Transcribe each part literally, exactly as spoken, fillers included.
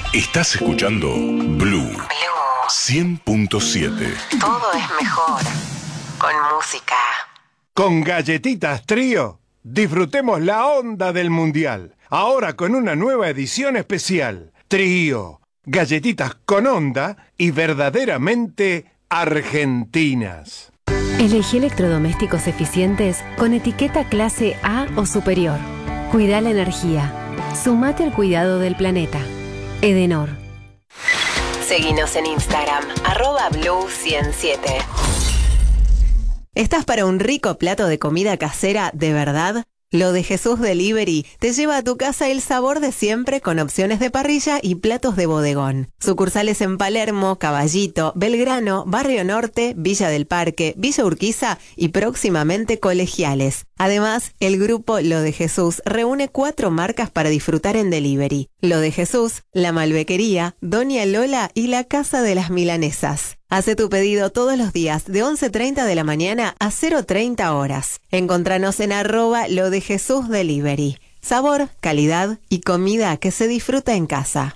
Estás escuchando Blue, Blue. cien punto siete. Todo es mejor con música. Con Galletitas Trío, disfrutemos la onda del Mundial. Ahora con una nueva edición especial. Trío, galletitas con onda y verdaderamente argentinas. Elegí electrodomésticos eficientes con etiqueta clase A o superior. Cuida la energía. Sumate al cuidado del planeta. Edenor. Seguinos en Instagram, arroba Blue ciento siete. ¿Estás para un rico plato de comida casera de verdad? Lo de Jesús Delivery te lleva a tu casa el sabor de siempre con opciones de parrilla y platos de bodegón. Sucursales en Palermo, Caballito, Belgrano, Barrio Norte, Villa del Parque, Villa Urquiza y próximamente Colegiales. Además, el grupo Lo de Jesús reúne cuatro marcas para disfrutar en delivery. Lo de Jesús, La Malbequería, Doña Lola y La Casa de las Milanesas. Hace tu pedido todos los días de once treinta de la mañana a cero treinta horas. Encontranos en arroba Lo de Jesús Delivery. Sabor, calidad y comida que se disfruta en casa.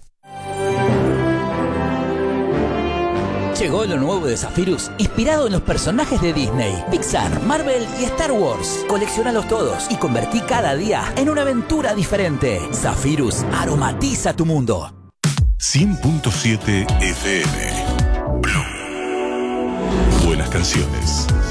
Llegó lo nuevo de Zephyrus, inspirado en los personajes de Disney, Pixar, Marvel y Star Wars. Colecciónalos todos y convertí cada día en una aventura diferente. Zephyrus aromatiza tu mundo. cien punto siete F M. Blue. Buenas canciones.